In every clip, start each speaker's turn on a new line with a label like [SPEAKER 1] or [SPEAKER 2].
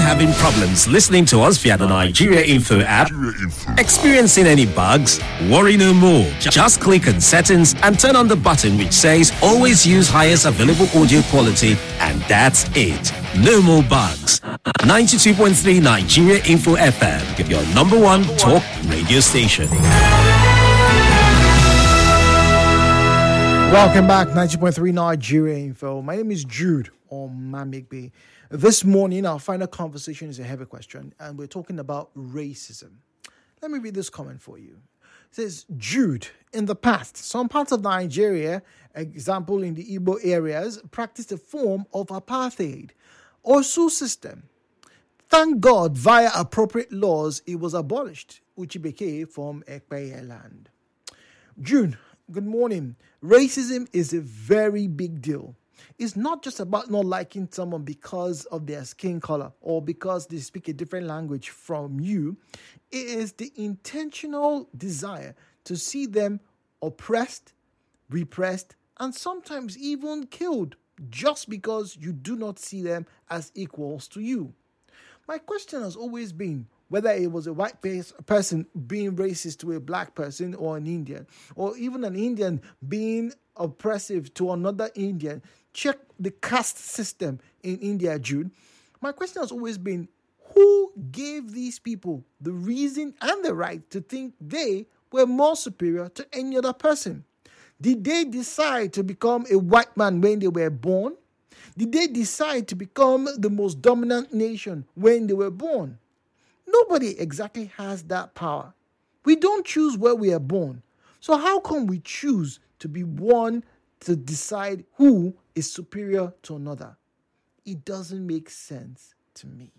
[SPEAKER 1] having problems listening to us via the Nigeria Info app? Experiencing any bugs? Worry no more. Just click on settings and turn on the button which says always use highest available audio quality, and that's it. No more bugs. 92.3 Nigeria Info FM, your number one talk radio station.
[SPEAKER 2] Welcome back, 90.3 Nigeria Info. My name is Jude Omamigbe. This morning, our final conversation is a heavy question, and we're talking about racism. Let me read this comment for you. It says, Jude, in the past, some parts of Nigeria, example in the Igbo areas, practiced a form of apartheid or Su system. Thank God, via appropriate laws, it was abolished, Uchibeke from Ekpeye land. Jude, good morning. Racism is a very big deal. It's not just about not liking someone because of their skin color or because they speak a different language from you. It is the intentional desire to see them oppressed, repressed, and sometimes even killed just because you do not see them as equals to you. My question has always been, whether it was a white person being racist to a black person or an Indian, or even an Indian being oppressive to another Indian. Check the caste system in India, Jude. My question has always been, who gave these people the reason and the right to think they were more superior to any other person? Did they decide to become a white man when they were born? Did they decide to become the most dominant nation when they were born? Nobody exactly has that power. We don't choose where we are born. So how can we choose to be one to decide who is superior to another? It doesn't make sense to me.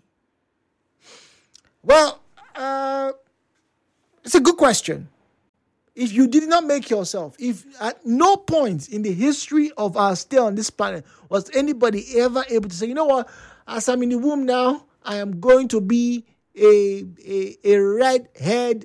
[SPEAKER 2] Well, it's a good question. If you did not make yourself, if at no point in the history of our stay on this planet was anybody ever able to say, you know what, as I'm in the womb now, I am going to be a red-haired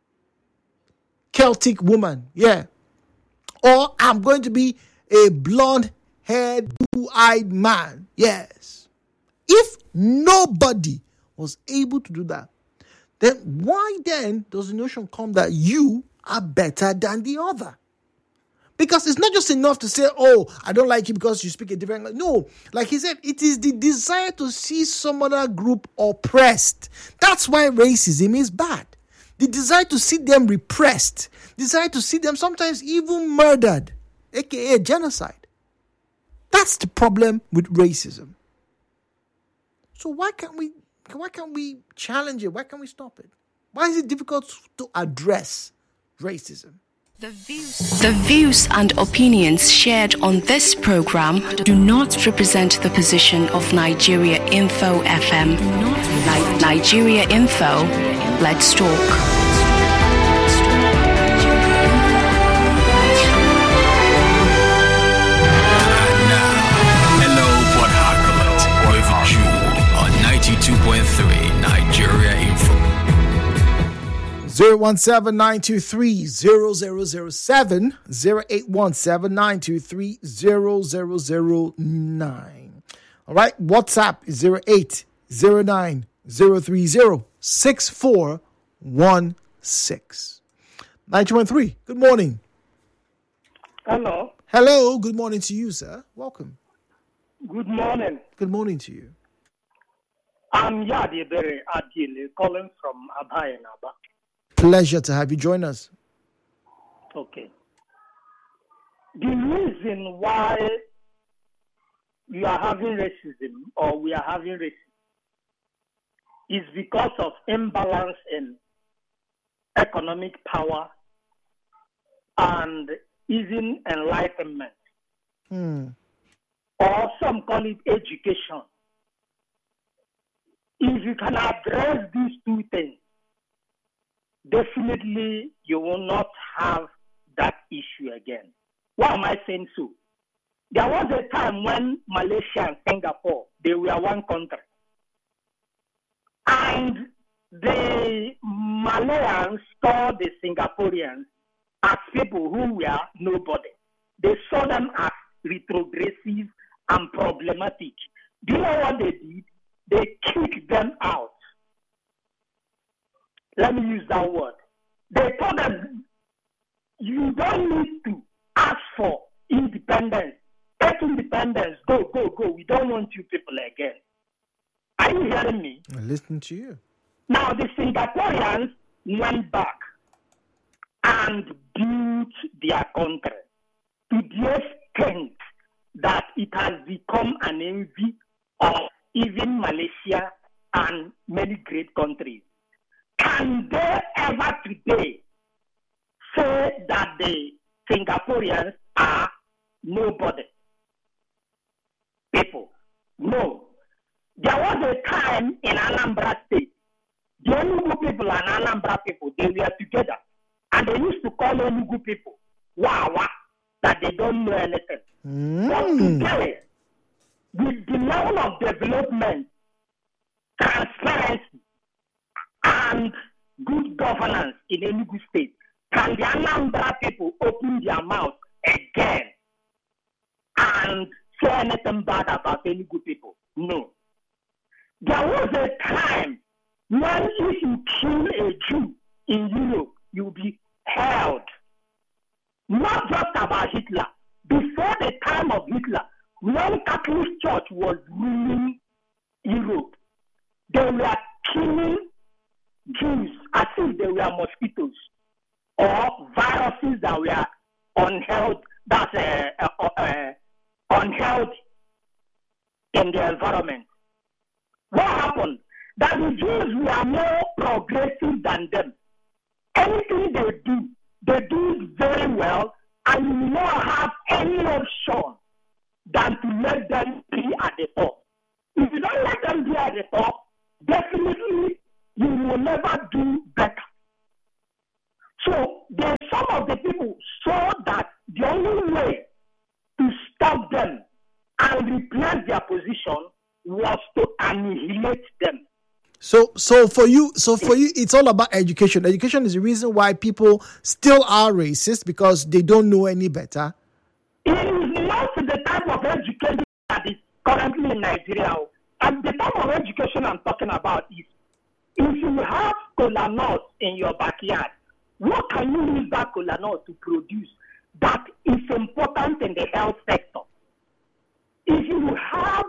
[SPEAKER 2] Celtic woman, yeah. Or I'm going to be a blonde-haired, blue-eyed man, yes. If nobody was able to do that, then why then does the notion come that you are better than the other? Because it's not just enough to say, oh, I don't like you because you speak a different language. No, like he said, it is the desire to see some other group oppressed. That's why racism is bad. The desire to see them repressed. Desire to see them sometimes even murdered, aka genocide. That's the problem with racism. So why can't we challenge it? Why can't we stop it? Why is it difficult to address racism?
[SPEAKER 3] The views and opinions shared on this program do not represent the position of Nigeria Info FM. Nigeria Info, let's talk.
[SPEAKER 1] Port Harcourt with Jude on 92.3 Nigeria Info.
[SPEAKER 2] 017-923-0007, 08179230009. All right, WhatsApp is 0809-030-6416. 923, good morning.
[SPEAKER 4] Hello.
[SPEAKER 2] Hello, good morning to you, sir. Welcome.
[SPEAKER 4] Good morning.
[SPEAKER 2] Good morning to you.
[SPEAKER 4] I'm Yadibere Adile, calling from Aba in Aba.
[SPEAKER 2] Pleasure to have you join us.
[SPEAKER 4] Okay. The reason why we are having racism or we are having racism is because of imbalance in economic power and even enlightenment. Or some call it education. If you can address these two things, definitely you will not have that issue again. Why am I saying so? There was a time when Malaysia and Singapore, they were one country. And the Malayans saw the Singaporeans as people who were nobody. They saw them as retrogressive and problematic. Do you know what they did? they kicked them out. Let me use that word. They told them, you don't need to ask for independence. Take independence. Go, go, go. We don't want you people again. Are you hearing me?
[SPEAKER 2] I listen to you.
[SPEAKER 4] Now, the Singaporeans went back and built their country to the extent that it has become an envy of even Malaysia and many great countries. Can they ever today say that the Singaporeans are nobody people? No. There was a time in Anambra State, the Enugu people and Anambra people, they were together. And they used to call Enugu people, Wawa, that they don't know anything. But today, with the level of development, transparency, and good governance in Enugu State, can the Anambra people open their mouth again and say anything bad about Enugu people? No. There was a time when if you kill a Jew in Europe, you'll be held. Not just about Hitler. Before the time of Hitler, when Catholic Church was ruling Europe, they were killing Jews as if they were mosquitoes or viruses that were unhealthy in the environment. What happened? That the Jews were more progressive than them. Anything they do it very well, and you will not have any option than to let them be at the top. If you don't let them be at the top, definitely you will never do better. So some of the people saw that the only way to stop them and replace their position was to annihilate them.
[SPEAKER 2] So for you, it's all about education. Education is the reason why people still are racist, because they don't know any better.
[SPEAKER 4] It is not the type of education that is currently in Nigeria. And the type of education I'm talking about is, if you have kola nuts in your backyard, what can you use that kola nut to produce that is important in the health sector? If you have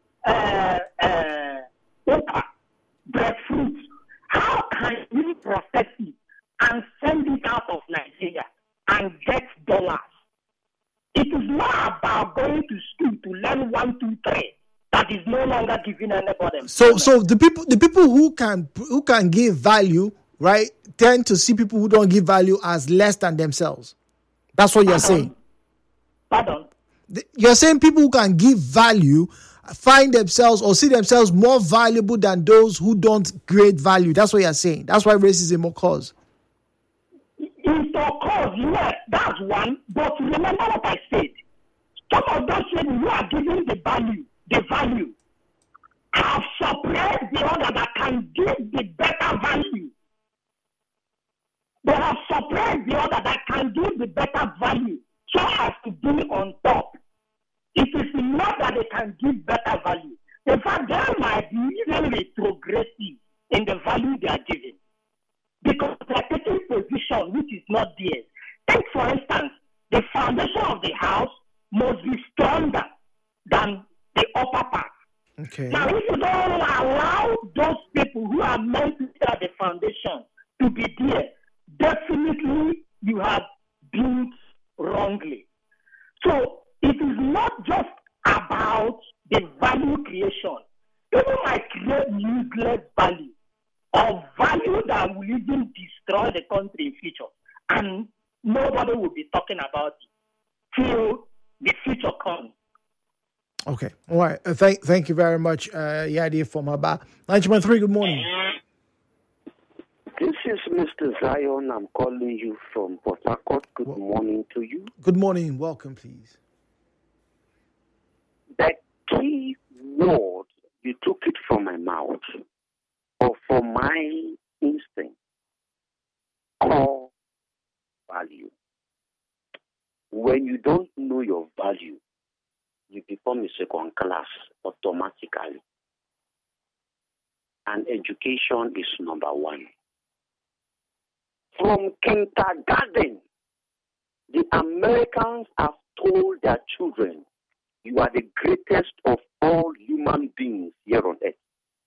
[SPEAKER 4] okra, breadfruit, how can you process it and send it out of Nigeria and get dollars? It is not about going to school to learn 1, 2, 3. That is no longer giving anybody.
[SPEAKER 2] So the people who can give value, right, tend to see people who don't give value as less than themselves. That's what you're saying.
[SPEAKER 4] Pardon?
[SPEAKER 2] You're saying people who can give value find themselves or see themselves more valuable than those who don't create value. That's what you're saying. That's why racism occurs.
[SPEAKER 4] It occurs, yes, that's one. But remember what I said. Some of those people who are giving the value have suppressed the other that can give the better value. They have suppressed the other that can give the better value so as to be on top. It is not that they can give better value. In fact, they might be even retrogressive in the value they are giving, because they are taking position which is not theirs. Take, for instance, the foundation of the house must be stronger than the upper part.
[SPEAKER 2] Okay.
[SPEAKER 4] Now, if you don't allow those people who are meant to start the foundation to be there, definitely you have built wrongly. So it is not just about the value creation. People might create useless value or value that will even destroy the country in future, and nobody will be talking about it till the future comes.
[SPEAKER 2] Okay. All right. Thank you very much, Yadi from Aba. 9.3, good morning.
[SPEAKER 5] This is Mr. Zion. I'm calling you from Port Harcourt. Good morning to you.
[SPEAKER 2] Good morning. Welcome, please.
[SPEAKER 5] The key word, you took it from my mouth, or from my instinct, core value. When you don't know your value, you become a second class automatically. and education is number one. From kindergarten, the Americans have told their children, you are the greatest of all human beings here on earth.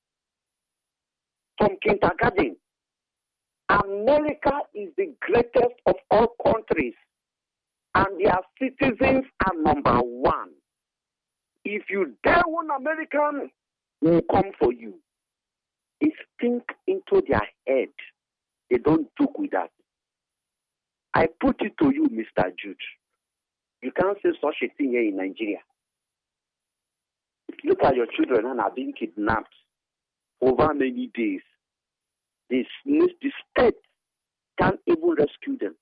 [SPEAKER 5] From kindergarten, America is the greatest of all countries, and their citizens are number one. If you dare one American, will come for you. It's think into their head. They don't joke with that. I put it to you, Mr. Jude. You can't say such a thing here in Nigeria. Look at your children and are being kidnapped over many days. The state can't even rescue them.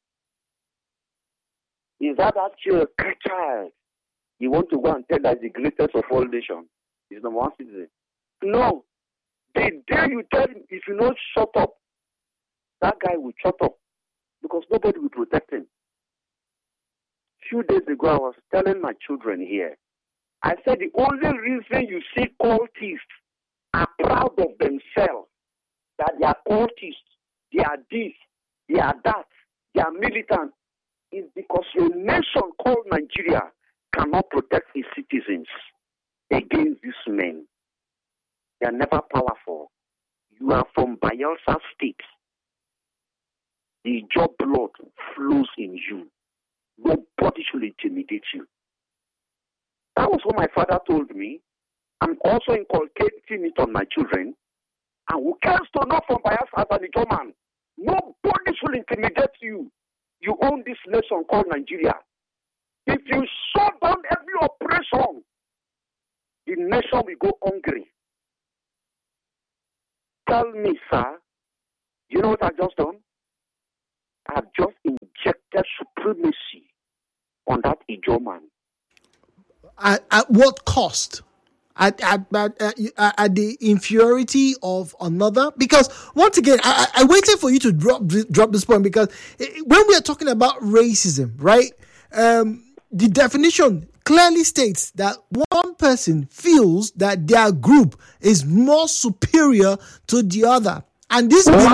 [SPEAKER 5] Is that actually a child you want to go and tell that the greatest of all nations is number one citizen? No. The day you tell him, if you not shut up, that guy will shut up because nobody will protect him. A few days ago, I was telling my children here, I said the only reason you see cultists are proud of themselves, that they are cultists, they are this, they are that, they are militant, is because a nation called Nigeria cannot protect its citizens against these men. They are never powerful. You are from Bayelsa State. The job blood flows in you. Nobody should intimidate you. That was what my father told me. I'm also inculcating it on my children. And who cares to know from Bayelsa as an German? Nobody should intimidate you. You own this nation called Nigeria. If you shut down every oppression, the nation will go hungry. Tell me, sir, you know what I've just done? I've just injected supremacy on that Ijaw man.
[SPEAKER 2] At what cost? At the inferiority of another? Because once again, I waited for you to drop this point, because when we are talking about racism, right? The definition clearly states that one person feels that their group is more superior to the other. And this hold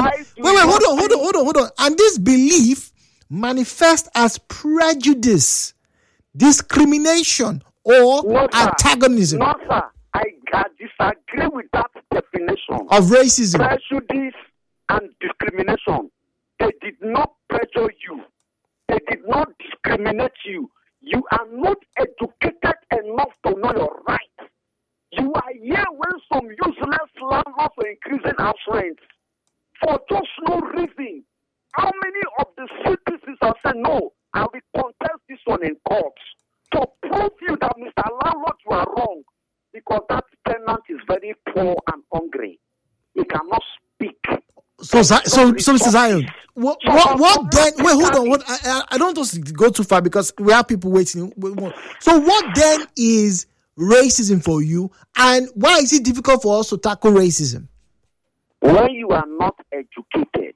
[SPEAKER 2] on. And this belief manifests as prejudice, discrimination, or antagonism.
[SPEAKER 5] No, sir. I disagree with that definition
[SPEAKER 2] of racism.
[SPEAKER 5] Prejudice and discrimination. They did not pressure you. They did not discriminate you. You are not educated enough to know your rights. You are here when some useless landlords are increasing house rents for just no reason. How many of the citizens have said, no, I will contest this one in court to prove you that, Mr. Landlord, you are wrong, because that tenant is very poor and hungry. He cannot speak.
[SPEAKER 2] So Mr. Zion, what then? Wait, hold on. I don't want to go too far because we have people waiting. So what then is racism for you, and why is it difficult for us to tackle racism?
[SPEAKER 5] When you are not educated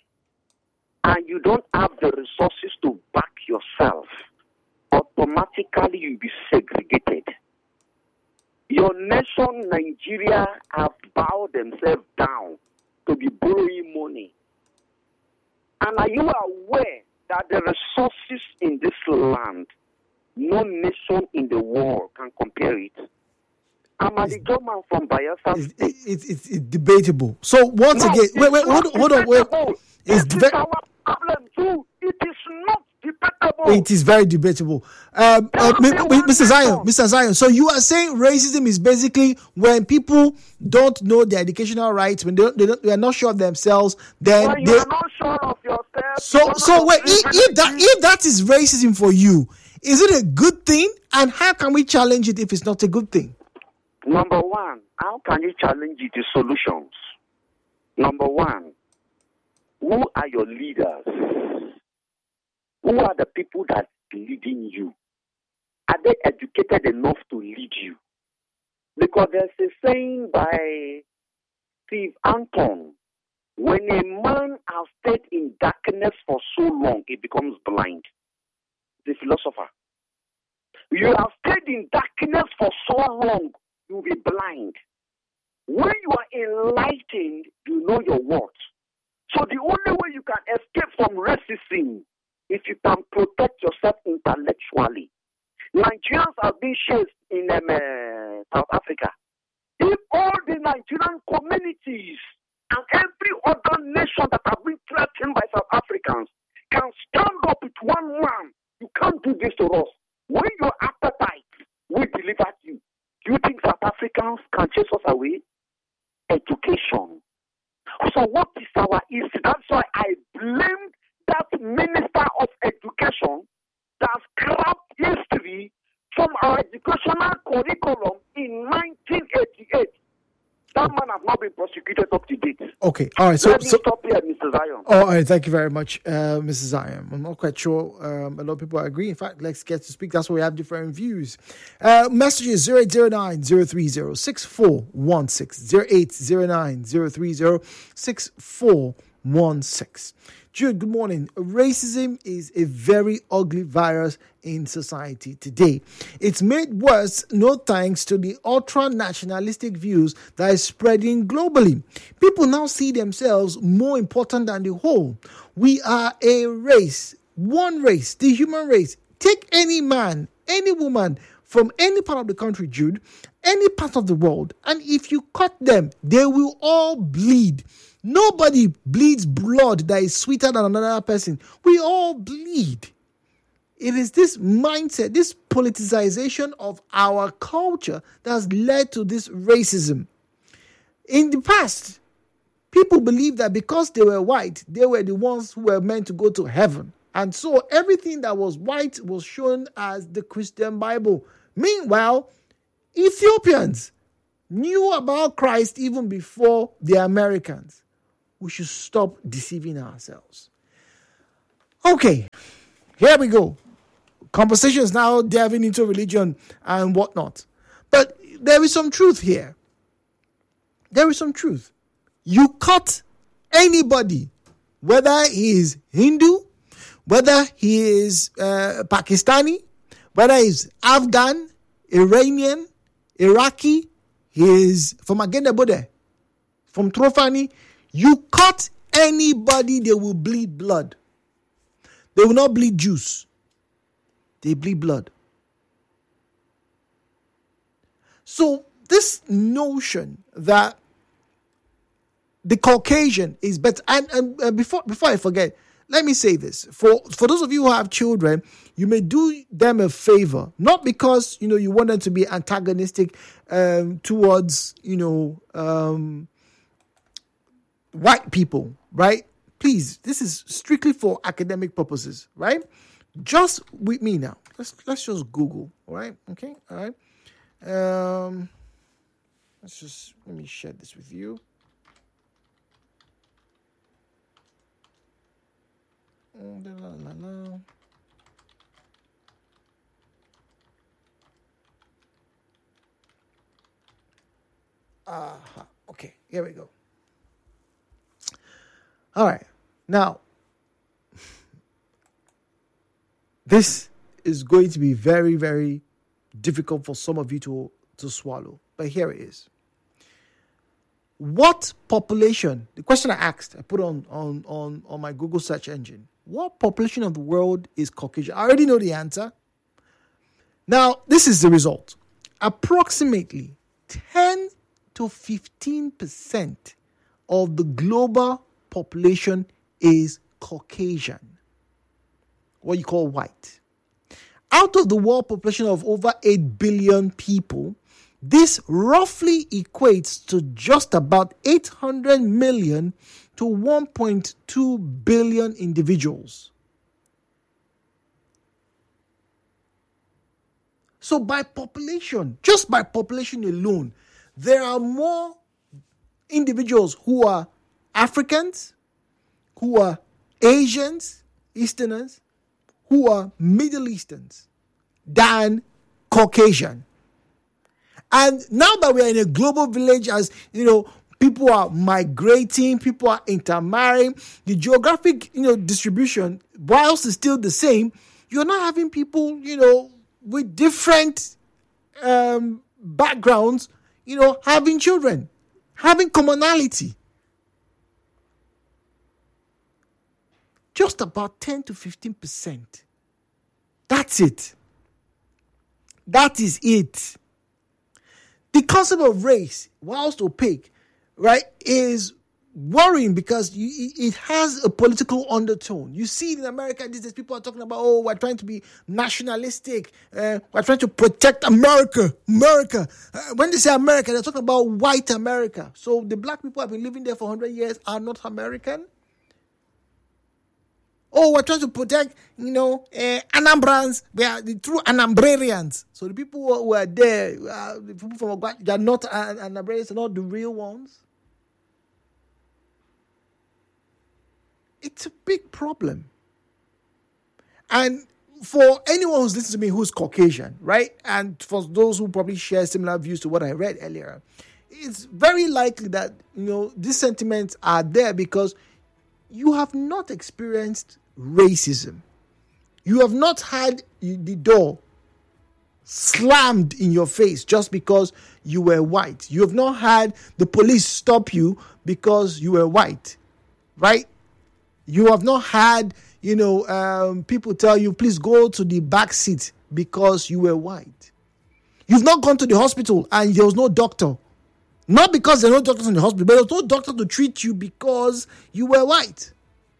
[SPEAKER 5] and you don't have the resources to back yourself, automatically you'll be segregated. Your nation, Nigeria, have bowed themselves down to be borrowing money. And are you aware that the resources in this land, no nation in the world can compare it? I'm a German from Bayelsa State.
[SPEAKER 2] It's debatable. So once again, hold on.
[SPEAKER 5] It's our problem too. It is not debatable.
[SPEAKER 2] It is very debatable. Mr. Zion. So you are saying racism is basically when people don't know their educational rights, when they are not sure of themselves, then
[SPEAKER 5] when you are not sure of yourself.
[SPEAKER 2] So wait, if that is racism for you, is it a good thing? And how can we challenge it if it's not a good thing?
[SPEAKER 5] Number one, how can you challenge it? The solutions. Number one, who are your leaders? Who are the people that are leading you? Are they educated enough to lead you? Because there's a saying by Steve Anton, when a man has stayed in darkness for so long, he becomes blind. The philosopher. You have stayed in darkness for so long, you'll be blind. When you are enlightened, you know your worth. So the only way you can escape from racism is you can protect yourself intellectually. Nigerians have been chased in South Africa. If all the Nigerian communities and every other nation that have been threatened by South Africans can stand up with one man, you can't do this to us. When your appetite will deliver you, do you think South Africans can chase us away? Education. So what is our issue? That's why I blame that Minister of Education that scrapped history from our educational curriculum in 1988. That man has not been prosecuted up to date.
[SPEAKER 2] Okay, all right.
[SPEAKER 5] Let me stop here, Mr. Zion.
[SPEAKER 2] All right, thank you very much, Mrs. Zion. I'm not quite sure a lot of people agree. In fact, let's get to speak. That's why we have different views. Messages 0809 030 6416 0809 030 6416. Jude, good morning. Racism is a very ugly virus in society today. It's made worse no thanks to the ultra-nationalistic views that is spreading globally. People now see themselves more important than the whole. We are a race, one race, the human race. Take any man, any woman from any part of the country, Jude, any part of the world, and if you cut them, they will all bleed. Nobody bleeds blood that is sweeter than another person. We all bleed. It is this mindset, this politicization of our culture that has led to this racism. In the past, people believed that because they were white, they were the ones who were meant to go to heaven. And so everything that was white was shown as the Christian Bible. Meanwhile, Ethiopians knew about Christ even before the Americans. We should stop deceiving ourselves. Okay, here we go. Conversations now delving into religion and whatnot. But there is some truth here. There is some truth. You cut anybody, whether he is Hindu, whether he is Pakistani, whether he's Afghan, Iranian, Iraqi, he is from Agenda Bode, from Trofani. You cut anybody, they will bleed blood. They will not bleed juice. They bleed blood. So this notion that the Caucasian is better, and before I forget, let me say this. For those of you who have children, you may do them a favor, not because you want them to be antagonistic towards white people, right? Please, this is strictly for academic purposes, right? Just with me now. Let's just Google, all right? Okay, all right. Let me share this with you. Okay, here we go. All right. Now, this is going to be very, very difficult for some of you to swallow. But here it is. What population, the question I asked, I put on my Google search engine. What population of the world is Caucasian? I already know the answer. Now, this is the result. Approximately 10 to 15% of the global population is Caucasian, what you call white. Out of the world population of over 8 billion people, this roughly equates to just about 800 million to 1.2 billion individuals. So by population, just by population alone, there are more individuals who are Africans, who are Asians, Easterners, who are Middle Easterns, than Caucasian. And now that we are in a global village, as people are migrating, people are intermarrying, the geographic distribution, whilst it's still the same, you're not having people with different backgrounds having children. having commonality. Just about 10 to 15%. That's it. That is it. The concept of race, whilst opaque, right, is worrying because it has a political undertone. You see in America these days, people are talking about, oh, we're trying to be nationalistic. We're trying to protect America. When they say America, they're talking about white America. So the black people have been living there for 100 years are not American. Oh, we're trying to protect, Anambrans. We are the true Anambrarians. So the people who are there, the people from Ogbak, they are not Anambrarians, they're not the real ones. It's a big problem. And for anyone who's listening to me who's Caucasian, right? And for those who probably share similar views to what I read earlier, it's very likely that, these sentiments are there because you have not experienced racism. You have not had the door slammed in your face just because you were white. You have not had the police stop you because you were white, right? You have not had, people tell you, please go to the back seat because you were white. You've not gone to the hospital and there was no doctor. Not because there are no doctors in the hospital, but there was no doctor to treat you because you were white.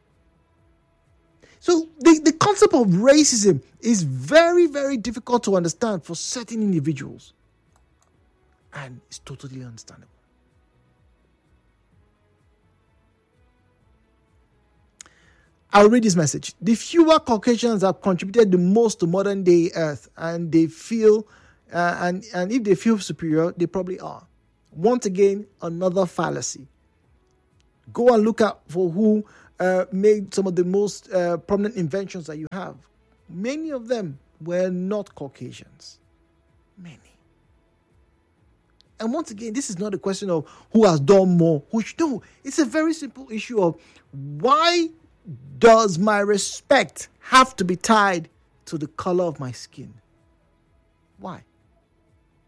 [SPEAKER 2] So the concept of racism is very, very difficult to understand for certain individuals. And it's totally understandable. I'll read this message. The fewer Caucasians have contributed the most to modern day Earth, and they feel, and if they feel superior, they probably are. Once again, another fallacy. Go and look at for who made some of the most prominent inventions that you have. Many of them were not Caucasians. Many. And once again, this is not a question of who has done more. No, it's a very simple issue of why does my respect have to be tied to the color of my skin? Why?